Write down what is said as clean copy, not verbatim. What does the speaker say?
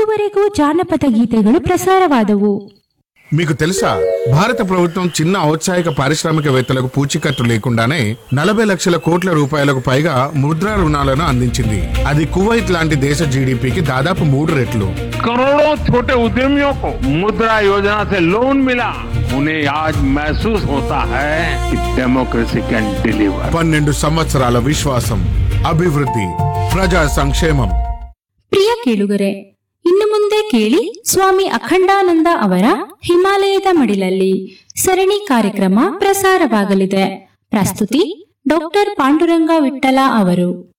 ಇದುವರೆಗೂ ಜಾನಪದ ಗೀತೆಗಳು ಪ್ರಸಾರವಾದವು. మీకు తెలుసా, భారత ప్రభుత్వం చిన్న ఔత్సాహిక పారిశ్రామికవేత్తలకు పూచీకత్తు లేకుండానే 40 లక్షల కోట్ల రూపాయలకు పైగా ముద్రా రుణాలను అందించింది. అది కువైట్ లాంటి దేశ జీడీపీకి దాదాపు 3 రెట్లు. करोड़ों छोटे उद्यमियों को मुद्रा योजना से लोन मिला. उन्हें आज महसूस होता है कि डेमोक्रेसी कैन डिलीवर. 12 సంవత్సరాల విశ్వాసం, అభివృద్ధి, ప్రజా సంక్షేమం. ಪ್ರಿಯ ಕೇಳುಗರೆ, ಇನ್ನು ಮುಂದೆ ಕೇಳಿ ಸ್ವಾಮಿ ಅಖಂಡಾನಂದ ಅವರ ಹಿಮಾಲಯದ ಮಡಿಲಲ್ಲಿ ಸರಣಿ ಕಾರ್ಯಕ್ರಮ ಪ್ರಸಾರವಾಗಲಿದೆ. ಪ್ರಸ್ತುತಿ ಡಾಕ್ಟರ್ ಪಾಂಡುರಂಗ ವಿಠ್ಠಲ ಅವರು.